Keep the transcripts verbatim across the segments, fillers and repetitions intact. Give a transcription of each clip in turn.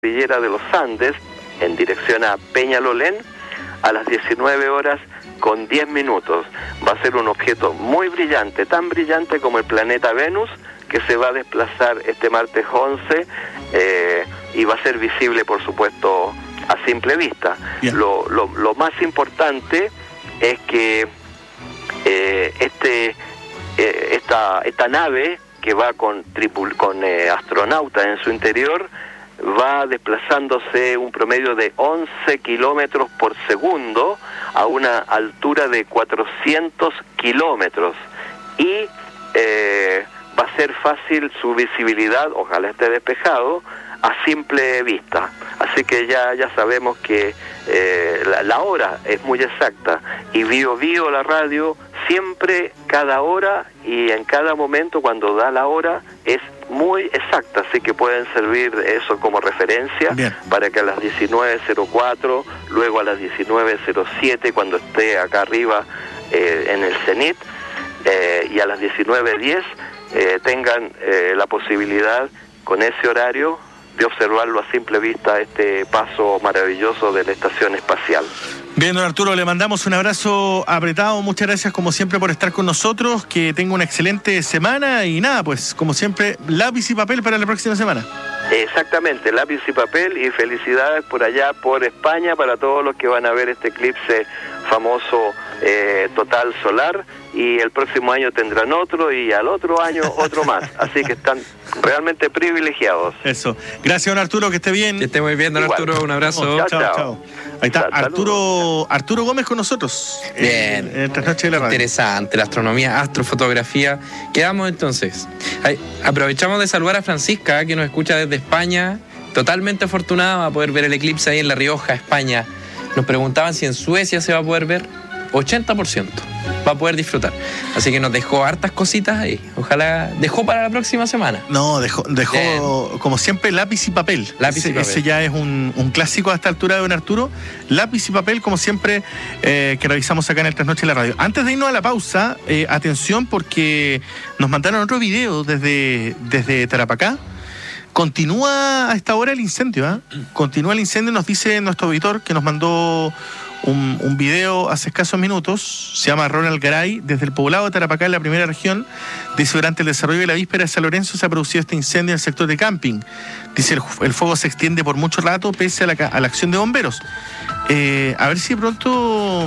cordillera de los Andes en dirección a Peñalolén a las diecinueve horas con diez minutos. Va a ser un objeto muy brillante, tan brillante como el planeta Venus, que se va a desplazar este martes once eh, y va a ser visible, por supuesto, a simple vista. Lo, lo, lo más importante es que eh, este eh, esta, esta nave que va con, tripul con eh, astronautas en su interior va desplazándose un promedio de once kilómetros por segundo a una altura de cuatrocientos kilómetros y eh, va a ser fácil su visibilidad, ojalá esté despejado, a simple vista. Así que ya ya sabemos que eh, la, la hora es muy exacta y Bio Bio, la radio, siempre, cada hora y en cada momento cuando da la hora es muy exacta, así que pueden servir eso como referencia. Bien. Para que a las diecinueve cero cuatro, luego a las diecinueve cero siete, cuando esté acá arriba eh, en el cenit, eh, y a las diecinueve diez eh, tengan eh, la posibilidad con ese horario de observarlo a simple vista, este paso maravilloso de la estación espacial. Bien, don Arturo, le mandamos un abrazo apretado, muchas gracias como siempre por estar con nosotros, que tenga una excelente semana y nada, pues como siempre, lápiz y papel para la próxima semana. Exactamente, lápiz y papel, y felicidades por allá, por España, para todos los que van a ver este eclipse famoso eh, total solar, y el próximo año tendrán otro y al otro año otro más, así que están realmente privilegiados. Eso, gracias don Arturo, que esté bien. Que esté muy bien don Igual. Arturo, un abrazo. Oh, chao, chao, chao. chao. Ahí está Arturo, Arturo Gómez con nosotros. Bien, en, en Trasnoche de la Radio. Interesante, la astronomía, astrofotografía. Quedamos entonces. Ay, aprovechamos de saludar a Francisca, que nos escucha desde España, totalmente afortunada, va a poder ver el eclipse ahí en La Rioja, España. Nos preguntaban si en Suecia se va a poder ver. ochenta por ciento va a poder disfrutar. Así que nos dejó hartas cositas ahí. Ojalá dejó para la próxima semana. No, dejó, dejó Bien. como siempre, lápiz y papel. Lápiz ese, y papel. Ese ya es un, un clásico a esta altura de don Arturo. Lápiz y papel, como siempre, eh, que revisamos acá en el Trasnoche de la Radio. Antes de irnos a la pausa, eh, atención, porque nos mandaron otro video desde, desde Tarapacá. Continúa a esta hora el incendio, ¿eh? Continúa el incendio, nos dice nuestro auditor que nos mandó un, un video hace escasos minutos. Se llama Ronald Garay, desde el poblado de Tarapacá, en la primera región. Dice, durante el desarrollo de la víspera de San Lorenzo se ha producido este incendio en el sector de camping. Dice, el, el fuego se extiende por mucho rato pese a la, a la acción de bomberos. Eh, a ver si de pronto...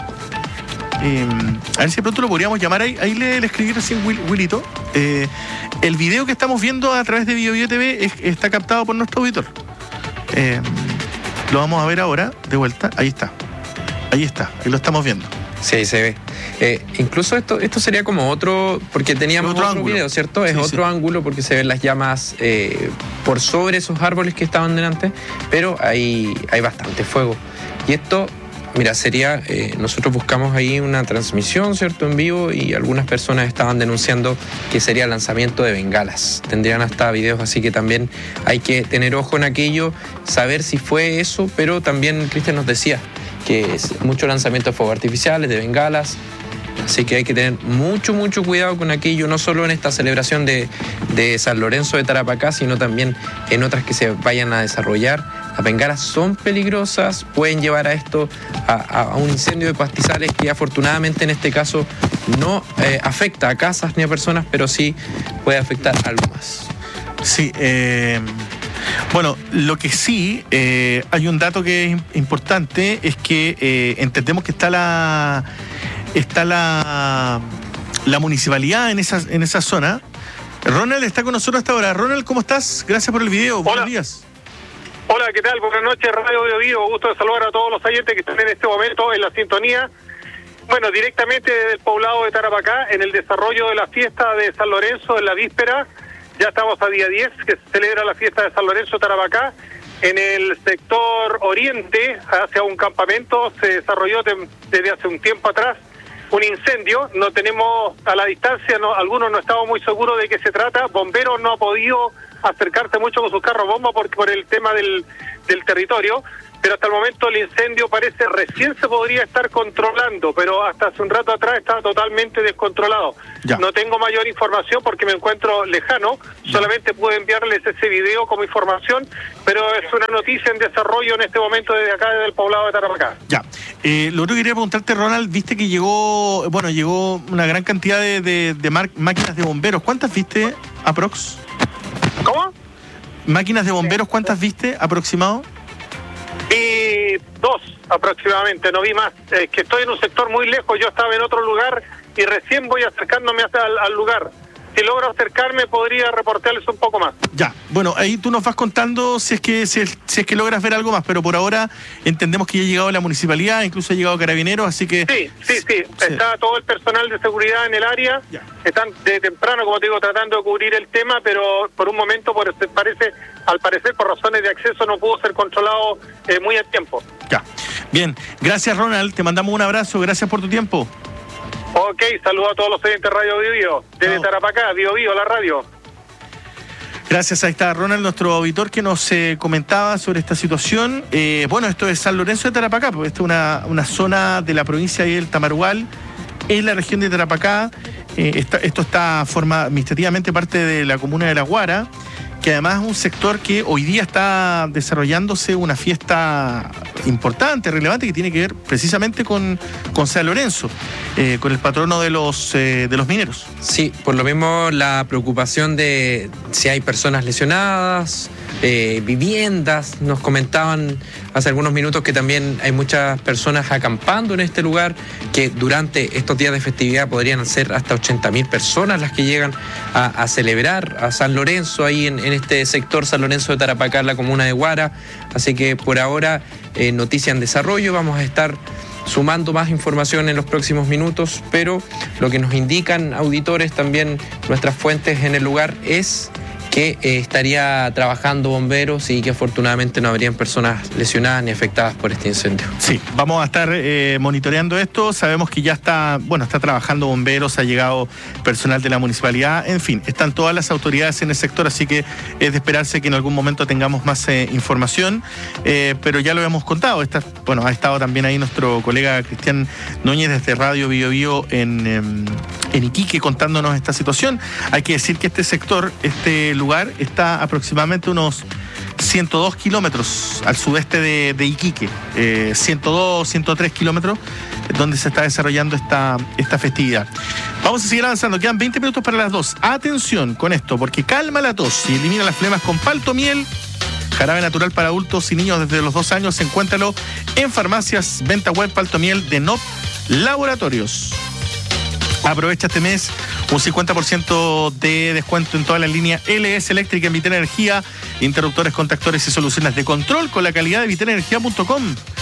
Eh, a ver si de pronto lo podríamos llamar ahí, ahí le, le escribí recién Will, Willito. Eh, el video que estamos viendo a través de Bio Bio T V es, está captado por nuestro auditor. Eh, lo vamos a ver ahora, de vuelta. Ahí está. Ahí está, ahí lo estamos viendo. Sí, se ve. Eh, incluso esto esto sería como otro, porque teníamos otro, otro video, ¿cierto? Es sí, otro sí. ángulo porque se ven las llamas eh, por sobre esos árboles que estaban delante, pero hay, hay bastante fuego. Y esto... Mira, sería, eh, nosotros buscamos ahí una transmisión, ¿cierto?, en vivo, y algunas personas estaban denunciando que sería lanzamiento de bengalas. Tendrían hasta videos, así que también hay que tener ojo en aquello, saber si fue eso, pero también Cristian nos decía que es mucho lanzamiento de fuegos artificiales, de bengalas, así que hay que tener mucho, mucho cuidado con aquello, no solo en esta celebración de, de San Lorenzo de Tarapacá, sino también en otras que se vayan a desarrollar. Las bengalas son peligrosas, pueden llevar a esto, a, a un incendio de pastizales que afortunadamente en este caso no eh, afecta a casas ni a personas, pero sí puede afectar algo más. Sí, eh, bueno, lo que sí, eh, hay un dato que es importante, es que eh, entendemos que está la está la, la municipalidad en esa, en esa zona. Ronald está con nosotros hasta ahora. Ronald, ¿cómo estás? Gracias por el video. Hola. Buenos días. Hola, ¿qué tal? Buenas noches, Radio Bio Bio. Gusto de saludar a todos los oyentes que están en este momento en la sintonía. Bueno, directamente desde el poblado de Tarapacá, en el desarrollo de la fiesta de San Lorenzo en la víspera. Ya estamos a día diez, que se celebra la fiesta de San Lorenzo de Tarapacá. En el sector oriente, hacia un campamento, se desarrolló de, desde hace un tiempo atrás un incendio. No tenemos a la distancia, no, algunos no estamos muy seguros de qué se trata. Bomberos no ha podido acercarse mucho con sus carros bomba porque por el tema del, del territorio, pero hasta el momento el incendio parece recién se podría estar controlando, pero hasta hace un rato atrás estaba totalmente descontrolado. Ya. No tengo mayor información porque me encuentro lejano, ya. Solamente pude enviarles ese video como información, pero es una noticia en desarrollo en este momento desde acá, desde el poblado de Tarapacá. Ya, eh, lo otro que quería preguntarte, Ronald, viste que llegó, bueno, llegó una gran cantidad de, de, de mar- máquinas de bomberos. ¿Cuántas viste, aprox? ¿Cómo? Máquinas de bomberos, ¿cuántas viste, aproximado? Vi dos aproximadamente, no vi más. Es eh, que estoy en un sector muy lejos, yo estaba en otro lugar y recién voy acercándome hasta al, al lugar. Si logro acercarme podría reportarles un poco más. Ya, bueno, ahí tú nos vas contando si es que si es, si es que logras ver algo más, pero por ahora entendemos que ya ha llegado la municipalidad, incluso ha llegado Carabineros, así que... Sí, sí, sí, sí. Está todo el personal de seguridad en el área, ya. Están de temprano, como te digo, tratando de cubrir el tema, pero por un momento por, parece, al parecer por razones de acceso no pudo ser controlado eh, muy a tiempo. Ya, bien, gracias Ronald, te mandamos un abrazo, gracias por tu tiempo. Ok, saludos a todos los oyentes de Radio Bio Bio, desde no. Tarapacá, Bio Bio, la radio. Gracias, ahí está Ronald, nuestro auditor, que nos eh, comentaba sobre esta situación. Eh, bueno, esto es San Lorenzo de Tarapacá, porque esta es una, una zona de la provincia del Tamarugal, en la región de Tarapacá. Eh, esta, esto está forma administrativamente parte de la comuna de La Guara, que además es un sector que hoy día está desarrollándose una fiesta importante, relevante, que tiene que ver precisamente con, con San Lorenzo, eh, con el patrono de los, eh, de los mineros. Sí, por lo mismo la preocupación de si hay personas lesionadas, eh, viviendas, nos comentaban hace algunos minutos que también hay muchas personas acampando en este lugar, que durante estos días de festividad podrían ser hasta ochenta mil personas las que llegan a, a celebrar a San Lorenzo ahí en, en este sector San Lorenzo de Tarapacá, la comuna de Guara. Así que por ahora, eh, noticia en desarrollo, vamos a estar sumando más información en los próximos minutos, pero lo que nos indican auditores, también nuestras fuentes en el lugar, es que eh, estaría trabajando bomberos y que afortunadamente no habrían personas lesionadas ni afectadas por este incendio. Sí, vamos a estar eh, monitoreando esto. Sabemos que ya está, bueno, está trabajando bomberos, ha llegado personal de la municipalidad, en fin, están todas las autoridades en el sector, así que es de esperarse que en algún momento tengamos más eh, información, eh, pero ya lo hemos contado. Está, bueno, ha estado también ahí nuestro colega Cristian Núñez desde Radio Bio Bio en, en Iquique contándonos esta situación. Hay que decir que este sector, este lugar está aproximadamente unos ciento dos kilómetros al sudeste de, de Iquique, eh, ciento dos, ciento tres kilómetros, donde se está desarrollando esta, esta festividad. Vamos a seguir avanzando, quedan veinte minutos para las dos. Atención con esto, porque calma la tos y elimina las flemas con Paltomiel, jarabe natural para adultos y niños desde los dos años. Encuéntralo en farmacias, venta web Paltomiel de N O P Laboratorios. Aprovecha este mes un cincuenta por ciento de descuento en toda la línea L S Eléctrica en Vitera Energía, interruptores, contactores y soluciones de control con la calidad de vitera energía punto com.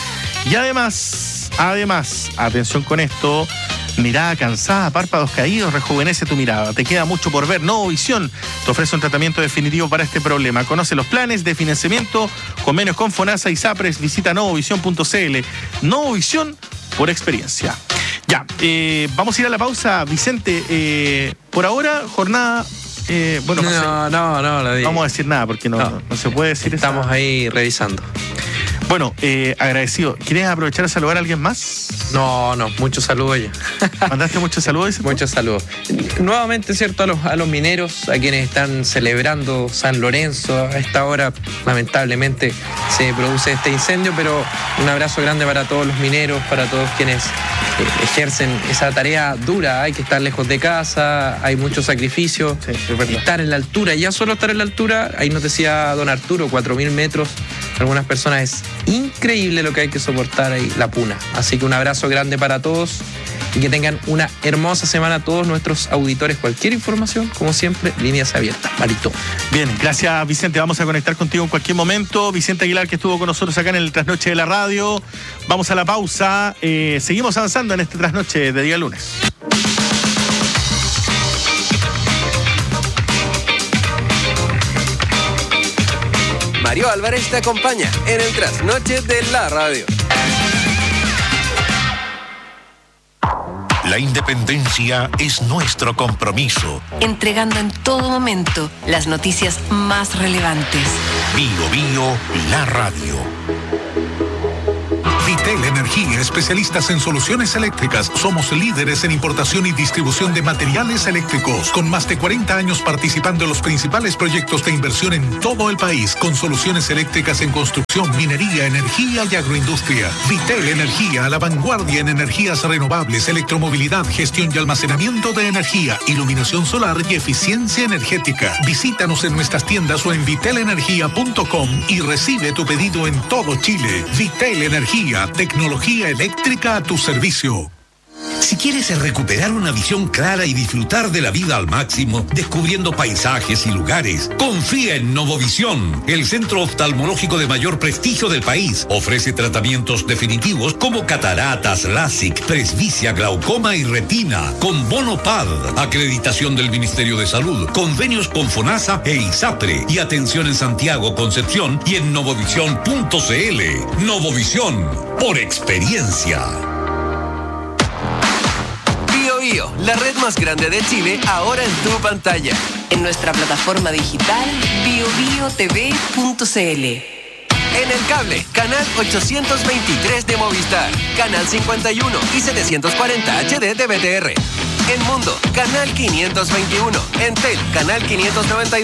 Y además, además, atención con esto, mirada cansada, párpados caídos, rejuvenece tu mirada. Te queda mucho por ver. Novovisión te ofrece un tratamiento definitivo para este problema. Conoce los planes de financiamiento, convenios con FONASA y SAPRES. Visita novovisión punto c l. Novovisión por experiencia. Ya, eh, vamos a ir a la pausa, Vicente. Eh, por ahora, jornada... Eh, bueno, no, no, no, no, no vamos a decir nada porque no, no. no se puede decir. Estamos esa... ahí revisando. Bueno, eh, agradecido. ¿Quieres aprovechar a saludar a alguien más? No, no, muchos saludos ya. ¿Mandaste muchos saludos? Muchos saludos. Nuevamente, ¿cierto? A los, a los mineros, a quienes están celebrando San Lorenzo. A esta hora, lamentablemente, se produce este incendio, pero un abrazo grande para todos los mineros, para todos quienes eh, ejercen esa tarea dura. Hay que estar lejos de casa, hay mucho sacrificio. Sí, es verdad. Estar en la altura, ya solo estar en la altura, ahí nos decía don Arturo, cuatro mil metros. Algunas personas es increíble lo que hay que soportar ahí, la puna. Así que un abrazo grande para todos y que tengan una hermosa semana todos nuestros auditores. Cualquier información, como siempre, líneas abiertas. Marito. Bien, gracias Vicente. Vamos a conectar contigo en cualquier momento. Vicente Aguilar, que estuvo con nosotros acá en el Trasnoche de la Radio. Vamos a la pausa. Eh, seguimos avanzando en este Trasnoche de día lunes. Mario Álvarez te acompaña en el Trasnoche de la Radio. La independencia es nuestro compromiso. Entregando en todo momento las noticias más relevantes. Bio Bio, la radio. Energía, especialistas en soluciones eléctricas. Somos líderes en importación y distribución de materiales eléctricos, con más de cuarenta años participando en los principales proyectos de inversión en todo el país, con soluciones eléctricas en construcción, minería, energía y agroindustria. Vitel Energía, a la vanguardia en energías renovables, electromovilidad, gestión y almacenamiento de energía, iluminación solar y eficiencia energética. Visítanos en nuestras tiendas o en vitel energía punto com y recibe tu pedido en todo Chile. Vitel Energía, tecnología eléctrica a tu servicio. Si quieres recuperar una visión clara y disfrutar de la vida al máximo, descubriendo paisajes y lugares, confía en Novovisión, el centro oftalmológico de mayor prestigio del país. Ofrece tratamientos definitivos como cataratas, LASIK, presbicia, glaucoma y retina, con bono P A D, acreditación del Ministerio de Salud, convenios con FONASA e ISAPRE, y atención en Santiago, Concepción y en novovisión punto c l. Novovisión, por experiencia. Bio, la red más grande de Chile, ahora en tu pantalla. En nuestra plataforma digital bio bio t v punto c l. En el cable, canal ochocientos veintitrés de Movistar, canal cincuenta y uno y setecientos cuarenta H D de B T R. En Mundo, canal quinientos veintiuno. En Tel, canal quinientos noventa y dos.